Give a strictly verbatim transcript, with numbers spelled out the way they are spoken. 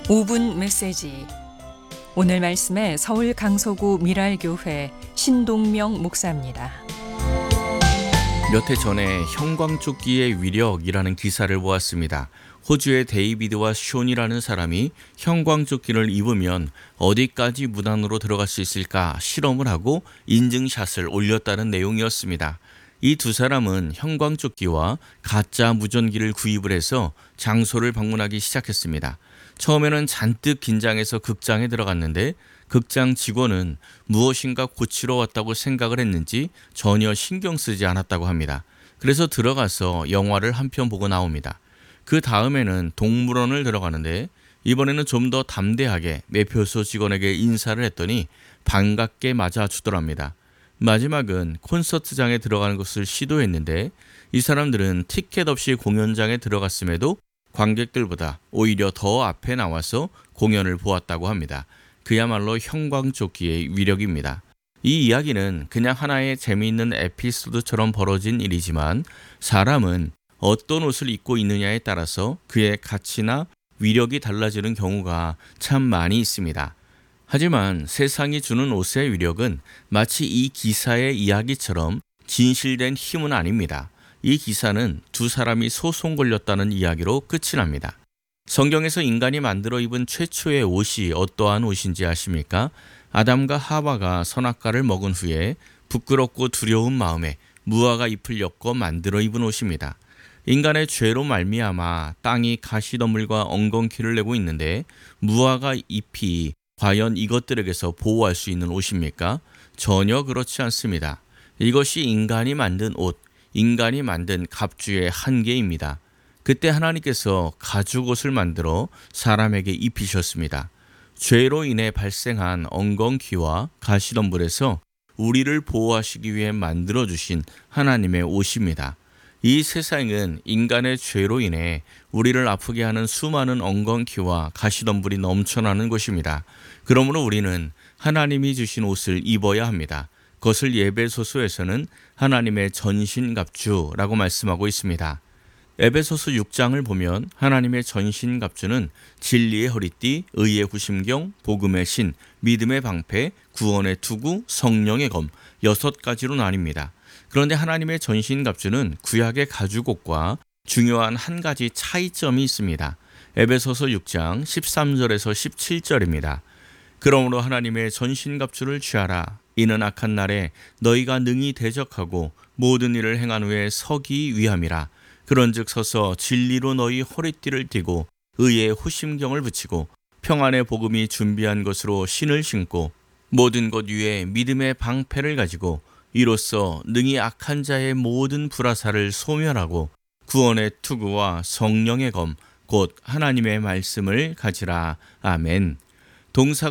오 분 메시지. 오늘 말씀에 서울 강서구 미랄교회 신동명 목사입니다. 몇 해 전에 형광조끼의 위력이라는 기사를 보았습니다. 호주의 데이비드와 숀이라는 사람이 형광조끼를 입으면 어디까지 무단으로 들어갈 수 있을까 실험을 하고 인증샷을 올렸다는 내용이었습니다. 이 두 사람은 형광조끼와 가짜 무전기를 구입을 해서 장소를 방문하기 시작했습니다. 처음에는 잔뜩 긴장해서 극장에 들어갔는데 극장 직원은 무엇인가 고치러 왔다고 생각을 했는지 전혀 신경 쓰지 않았다고 합니다. 그래서 들어가서 영화를 한 편 보고 나옵니다. 그 다음에는 동물원을 들어가는데 이번에는 좀 더 담대하게 매표소 직원에게 인사를 했더니 반갑게 맞아주더랍니다. 마지막은 콘서트장에 들어가는 것을 시도했는데 이 사람들은 티켓 없이 공연장에 들어갔음에도 관객들보다 오히려 더 앞에 나와서 공연을 보았다고 합니다. 그야말로 형광조끼의 위력입니다. 이 이야기는 그냥 하나의 재미있는 에피소드처럼 벌어진 일이지만 사람은 어떤 옷을 입고 있느냐에 따라서 그의 가치나 위력이 달라지는 경우가 참 많이 있습니다. 하지만 세상이 주는 옷의 위력은 마치 이 기사의 이야기처럼 진실된 힘은 아닙니다. 이 기사는 두 사람이 소송 걸렸다는 이야기로 끝이 납니다. 성경에서 인간이 만들어 입은 최초의 옷이 어떠한 옷인지 아십니까? 아담과 하와가 선악과를 먹은 후에 부끄럽고 두려운 마음에 무화과 잎을 엮어 만들어 입은 옷입니다. 인간의 죄로 말미암아 땅이 가시덤불과 엉겅퀴를 내고 있는데 무화과 잎이 과연 이것들에게서 보호할 수 있는 옷입니까? 전혀 그렇지 않습니다. 이것이 인간이 만든 옷, 인간이 만든 갑주의 한계입니다. 그때 하나님께서 가죽옷을 만들어 사람에게 입히셨습니다. 죄로 인해 발생한 엉겅퀴와 가시덤불에서 우리를 보호하시기 위해 만들어주신 하나님의 옷입니다. 이 세상은 인간의 죄로 인해 우리를 아프게 하는 수많은 엉겅퀴와 가시덤불이 넘쳐나는 곳입니다. 그러므로 우리는 하나님이 주신 옷을 입어야 합니다. 그것을 에베소서에서는 하나님의 전신갑주라고 말씀하고 있습니다. 에베소서 육 장을 보면 하나님의 전신갑주는 진리의 허리띠, 의의 구심경, 복음의 신, 믿음의 방패, 구원의 투구, 성령의 검 여섯 가지로 나뉩니다. 그런데 하나님의 전신갑주는 구약의 가죽옷과 중요한 한 가지 차이점이 있습니다. 에베소서 육 장 십삼 절에서 십칠 절입니다. 그러므로 하나님의 전신갑주를 취하라. 이는 악한 날에 너희가 능히 대적하고 모든 일을 행한 후에 서기 위함이라. 그런즉 서서 진리로 너희 허리띠를 띠고 의의 호심경을 붙이고 평안의 복음이 준비한 것으로 신을 신고 모든 것 위에 믿음의 방패를 가지고 이로써 능히 악한 자의 모든 불화살을 소멸하고 구원의 투구와 성령의 검 곧 하나님의 말씀을 가지라. 아멘. 동사